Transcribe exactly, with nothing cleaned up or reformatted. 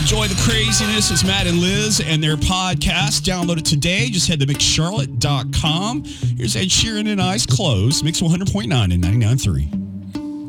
Enjoy the craziness. It's Matt and Liz and their podcast. Download it today. Just head to mix charlotte dot com. Here's Ed Sheeran and Eyes Closed. Mix one hundred point nine and ninety-nine point three.